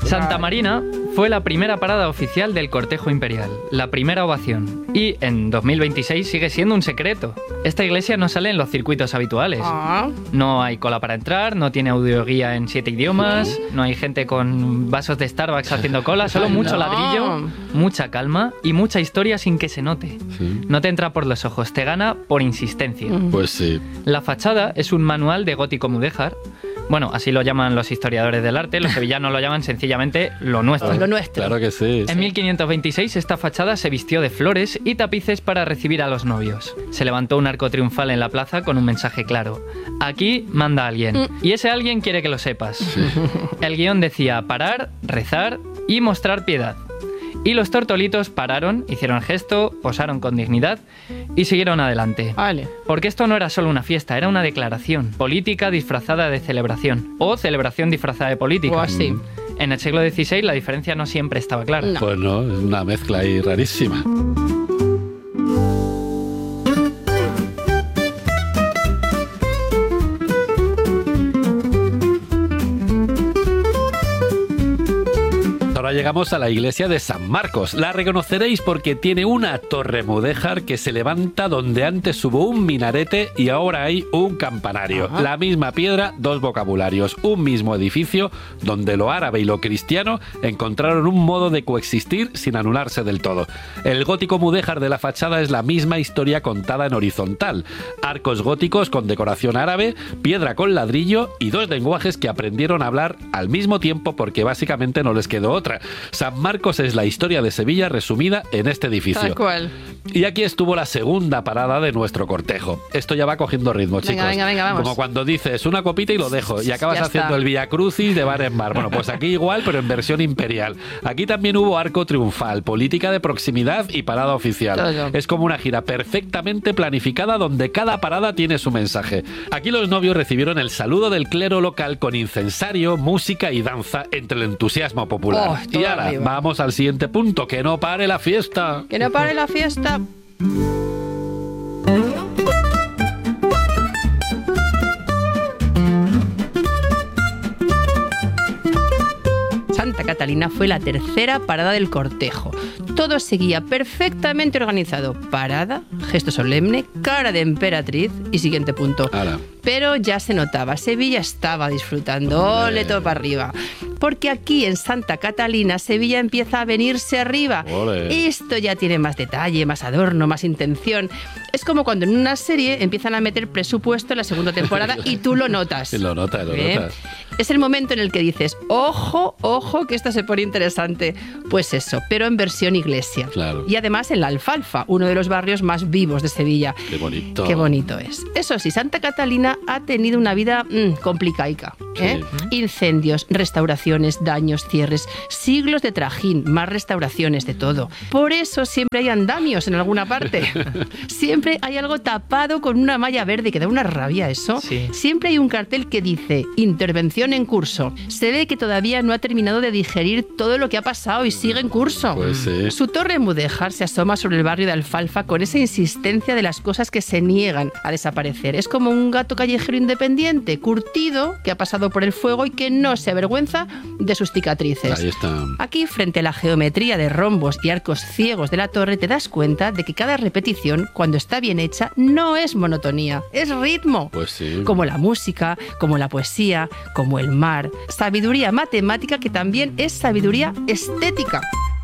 Santa Marina fue la primera parada oficial del cortejo imperial, la primera ovación. Y en 2026 sigue siendo un secreto. Esta iglesia no sale en los circuitos habituales. No hay cola para entrar, no tiene audioguía en 7 idiomas, no hay gente con vasos de Starbucks haciendo cola, solo mucho ladrillo, mucha calma y mucha historia sin que se note. Sí. No te entra por los ojos, te gana por insistencia. Pues sí. La fachada es un manual de gótico mudéjar. Bueno, así lo llaman los historiadores del arte, los sevillanos lo llaman sencillamente lo nuestro. Lo nuestro. Claro que sí. En 1526 esta fachada se vistió de flores y tapices para recibir a los novios. Se levantó un arco triunfal en la plaza con un mensaje claro. Aquí manda alguien. Y ese alguien quiere que lo sepas. Sí. El guión decía parar, rezar y mostrar piedad. Y los tortolitos pararon, hicieron gesto, posaron con dignidad y siguieron adelante. Vale. Porque esto no era solo una fiesta, era una declaración. Política disfrazada de celebración. O celebración disfrazada de política. O así. En el siglo XVI la diferencia no siempre estaba clara. No. Pues no, es una mezcla ahí rarísima. Ahora llegamos a la iglesia de San Marcos. La reconoceréis porque tiene una torre mudéjar que se levanta donde antes hubo un minarete y ahora hay un campanario. Ajá. La misma piedra, dos vocabularios, un mismo edificio donde lo árabe y lo cristiano encontraron un modo de coexistir sin anularse del todo. El gótico mudéjar de la fachada es la misma historia contada en horizontal. Arcos góticos con decoración árabe, piedra con ladrillo y dos lenguajes que aprendieron a hablar al mismo tiempo porque básicamente no les quedó otra. San Marcos es la historia de Sevilla resumida en este edificio. Tal cual. Y aquí estuvo la segunda parada de nuestro cortejo. Esto ya va cogiendo ritmo, chicos. Venga, vamos. Como cuando dices una copita y lo dejo y acabas Ya haciendo está. el Via Crucis de bar en bar. Bueno, pues aquí igual, pero en versión imperial. Aquí también hubo arco triunfal, política de proximidad y parada oficial. Todo. Es como una gira perfectamente planificada donde cada parada tiene su mensaje. Aquí los novios recibieron el saludo del clero local con incensario, música y danza entre el entusiasmo popular. Oh, y todo ahora arriba. vamos al siguiente punto, que no pare la fiesta. Que no pare la fiesta. Santa Catalina fue la tercera parada del cortejo. Todo seguía perfectamente organizado. Parada, gesto solemne, cara de emperatriz y siguiente punto. Ahora. Pero ya se notaba, Sevilla estaba disfrutando. Ole, todo para arriba. Porque aquí en Santa Catalina, Sevilla empieza a venirse arriba. Ole. Esto ya tiene más detalle, más adorno, más intención. Es como cuando en una serie empiezan a meter presupuesto en la segunda temporada y tú lo notas. Lo notas, lo ¿Eh? notas. Es el momento en el que dices, ojo, ojo, que esto se pone interesante. Pues eso, pero en versión iglesia. Claro. Y además en La Alfalfa, uno de los barrios más vivos de Sevilla. Qué bonito. Qué bonito es. Eso sí, Santa Catalina ha tenido una vida complicaica. ¿eh? Sí. Incendios, restauraciones, daños, cierres, siglos de trajín, más restauraciones, de todo. Por eso siempre hay andamios en alguna parte. Siempre hay algo tapado con una malla verde, que da una rabia eso. Sí. Siempre hay un cartel que dice intervención en curso. Se ve que todavía no ha terminado de digerir todo lo que ha pasado y sigue en curso. Pues sí. Su torre mudéjar se asoma sobre el barrio de Alfalfa con esa insistencia de las cosas que se niegan a desaparecer. Es como un gato callejero independiente, curtido, que ha pasado por el fuego y que no se avergüenza de sus cicatrices. Ahí está. Aquí, frente a la geometría de rombos y arcos ciegos de la torre, te das cuenta de que cada repetición, cuando está bien hecha, no es monotonía, es ritmo. Pues sí. Como la música, como la poesía, como el mar. Sabiduría matemática que también es sabiduría estética.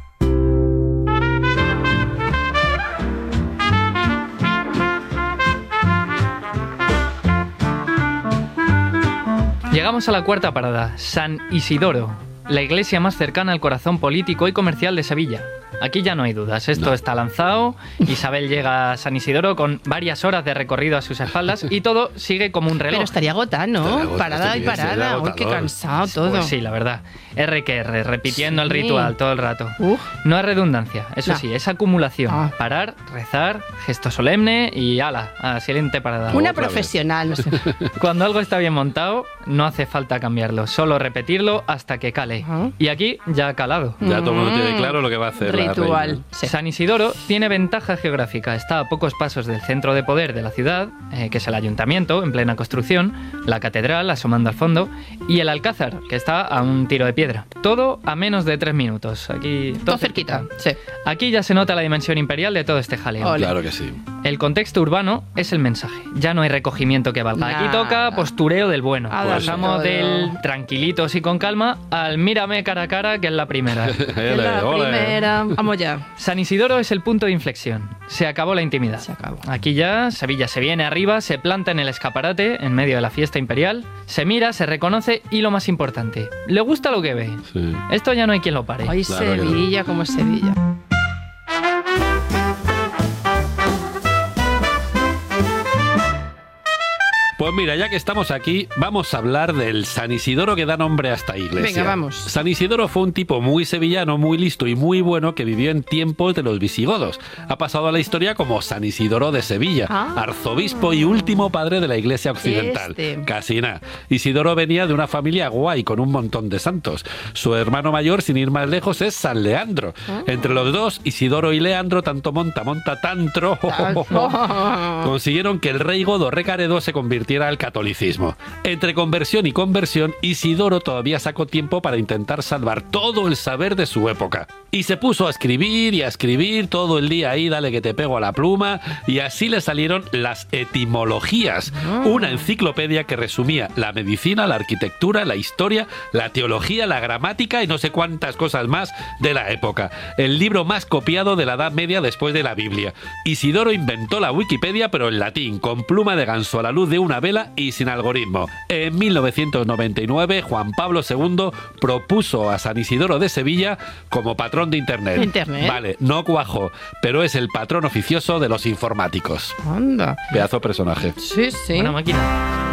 Llegamos a la cuarta parada, San Isidoro, la iglesia más cercana al corazón político y comercial de Sevilla. Aquí ya no hay dudas, esto está lanzado. Isabel llega a San Isidoro con varias horas de recorrido a sus espaldas y todo sigue como un reloj. Pero estaría agotado, ¿no? Estaría agotado, Parada y estaría parada. Uy, qué agotador. cansado todo. Pues sí, la verdad. R que R, repitiendo el Sí. ritual todo el rato. Uf. No es redundancia, eso No. sí, es acumulación. Ah. Parar, rezar, gesto solemne y ala, a siguiente parada. Una Otra vez. profesional, no sé. Cuando algo está bien montado, no hace falta cambiarlo, solo repetirlo hasta que cale. Ajá. Y aquí ya ha calado. Ya todo el mundo tiene claro lo que va a hacer la habitual. Sí. San Isidoro tiene ventaja geográfica. Está a pocos pasos del centro de poder de la ciudad, que es el ayuntamiento, en plena construcción, la catedral, asomando al fondo, y el Alcázar, que está a un tiro de piedra. Todo a menos de 3 minutos. Aquí todo cerquita. Sí. Aquí ya se nota la dimensión imperial de todo este jaleo. Ole. Claro que sí. El contexto urbano es el mensaje. Ya no hay recogimiento que valga. Aquí toca postureo del bueno. Pasamos del tranquilitos y con calma al mírame cara a cara, que es la primera. Primera. Vamos ya. San Isidoro es el punto de inflexión. Se acabó la intimidad. Se acabó. Aquí ya Sevilla se viene arriba, se planta en el escaparate, en medio de la fiesta imperial, se mira, se reconoce y lo más importante, le gusta lo que ve. Sí. Esto ya no hay quien lo pare. Ay, Claro que Sevilla, como Sevilla. Pues mira, ya que estamos aquí, vamos a hablar del San Isidoro que da nombre a esta iglesia. Venga, vamos. San Isidoro fue un tipo muy sevillano, muy listo y muy bueno que vivió en tiempos de los visigodos. Ha pasado a la historia como San Isidoro de Sevilla, arzobispo y último padre de la iglesia occidental. Casi nada. Isidoro venía de una familia guay con un montón de santos. Su hermano mayor, sin ir más lejos, es San Leandro. Entre los dos, Isidoro y Leandro, tanto monta tantro, consiguieron que el rey godo Recaredo se convirtiera al catolicismo. Entre conversión y conversión, Isidoro todavía sacó tiempo para intentar salvar todo el saber de su época. Y se puso a escribir todo el día ahí, dale que te pego a la pluma, y así le salieron las etimologías, una enciclopedia que resumía la medicina, la arquitectura, la historia, la teología, la gramática y no sé cuántas cosas más de la época. El libro más copiado de la Edad Media después de la Biblia. Isidoro inventó la Wikipedia, pero en latín, con pluma de ganso a la luz de una vela y sin algoritmo. En 1999, Juan Pablo II propuso a San Isidoro de Sevilla como patrón de Internet. Vale, no cuajo, pero es el patrón oficioso de los informáticos. Anda. Pedazo personaje. Sí, sí. Una máquina.